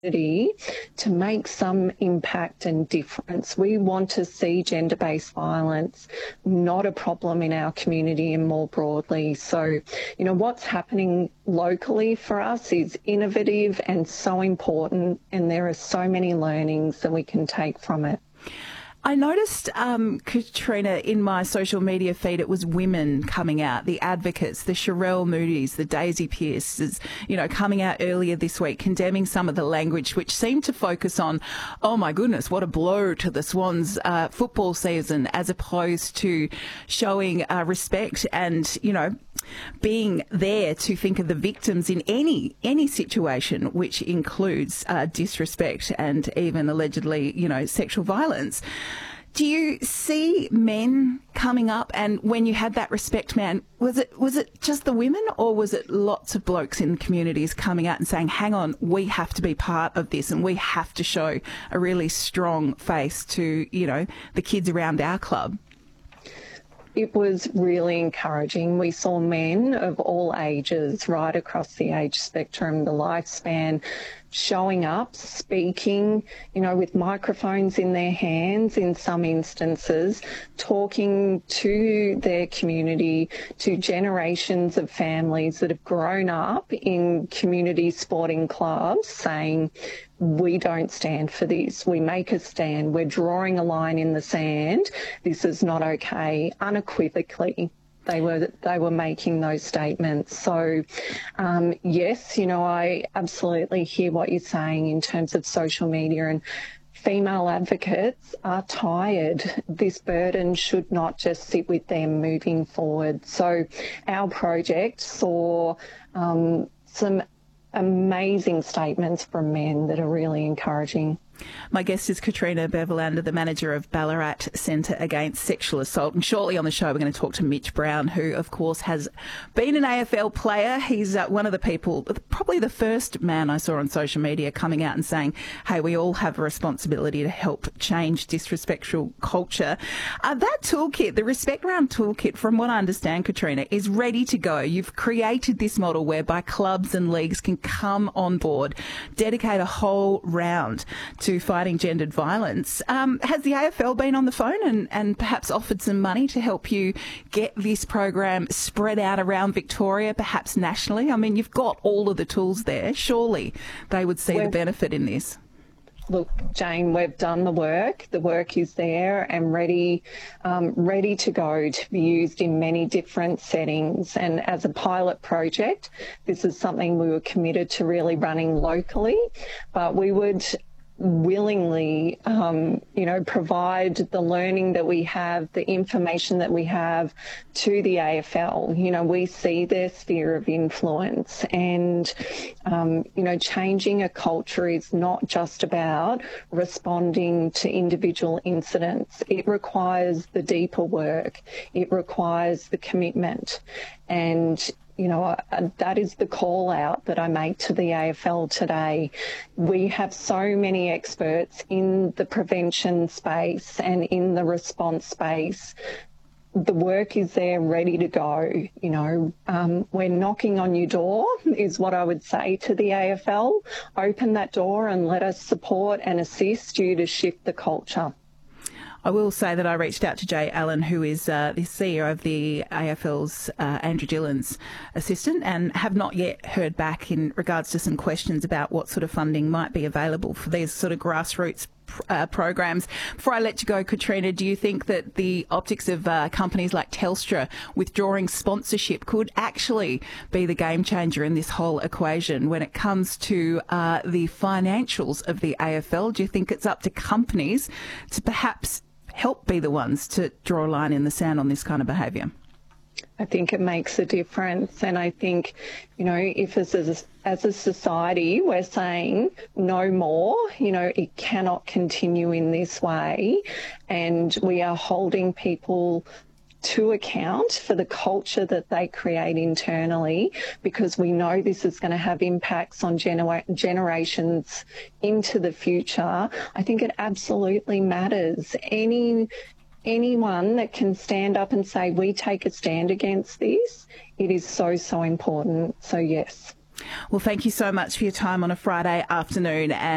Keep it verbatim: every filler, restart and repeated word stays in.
to make some impact and difference. We want to see gender-based violence not a problem in our community and more broadly. So, you know, what's happening locally for us is innovative and so important, and there are so many learnings that we can take from it. I noticed, um, Katrina, in my social media feed, it was women coming out, the advocates, the Sherelle Moody's, the Daisy Pearces, you know, coming out earlier this week, condemning some of the language which seemed to focus on, oh my goodness, what a blow to the Swans uh, football season, as opposed to showing uh, respect and, you know, being there to think of the victims in any any situation, which includes uh, disrespect and even allegedly, you know, sexual violence. Do you see men coming up, and when you had that respect man, was it was it just the women, or was it lots of blokes in communities coming out and saying, hang on, we have to be part of this and we have to show a really strong face to, you know, the kids around our club? It was really encouraging. We saw men of all ages, right across the age spectrum, the lifespan, showing up, speaking, you know, with microphones in their hands in some instances, talking to their community, to generations of families that have grown up in community sporting clubs, saying, we don't stand for this. We make a stand. We're drawing a line in the sand. This is not okay. Unequivocally, they were they were making those statements. So, um, yes, you know, I absolutely hear what you're saying in terms of social media, and female advocates are tired. This burden should not just sit with them moving forward. So our project saw um, some amazing statements from men that are really encouraging. My guest is Katrina Beverlander, the manager of Ballarat Centre Against Sexual Assault. And shortly on the show, we're going to talk to Mitch Brown, who, of course, has been an A F L player. He's uh, one of the people, probably the first man I saw on social media coming out and saying, hey, we all have a responsibility to help change disrespectful culture. Uh, that toolkit, the Respect Round toolkit, from what I understand, Katrina, is ready to go. You've created this model whereby clubs and leagues can come on board, dedicate a whole round to fighting gendered violence. Um, has the A F L been on the phone and, and perhaps offered some money to help you get this program spread out around Victoria, perhaps nationally? I mean, you've got all of the tools there. Surely they would see we're, the benefit in this. Look, Jane, we've done the work. The work is there and ready, um, ready to go to be used in many different settings. And as a pilot project, this is something we were committed to really running locally, but we would willingly, um, you know, provide the learning that we have, the information that we have to the A F L. You know, we see their sphere of influence, and, um, you know, changing a culture is not just about responding to individual incidents. It requires the deeper work. It requires the commitment. And you know, that is the call out that I make to the A F L today. We have so many experts in the prevention space and in the response space. The work is there ready to go. You know, um, we're knocking on your door is what I would say to the A F L. Open that door and let us support and assist you to shift the culture. I will say that I reached out to Jay Allen, who is uh, the C E O of the A F L's uh, Andrew Dillon's assistant, and have not yet heard back in regards to some questions about what sort of funding might be available for these sort of grassroots Uh, programs. Before I let you go, Katrina, do you think that the optics of uh, companies like Telstra withdrawing sponsorship could actually be the game changer in this whole equation when it comes to uh, the financials of the A F L? Do you think it's up to companies to perhaps help be the ones to draw a line in the sand on this kind of behaviour? I think it makes a difference. And I think, you know, if as a, as a society we're saying no more, you know, it cannot continue in this way, and we are holding people to account for the culture that they create internally, because we know this is going to have impacts on genera- generations into the future. I think it absolutely matters. Any Anyone that can stand up and say, we take a stand against this, it is so, so important. So, yes. Well, thank you so much for your time on a Friday afternoon. And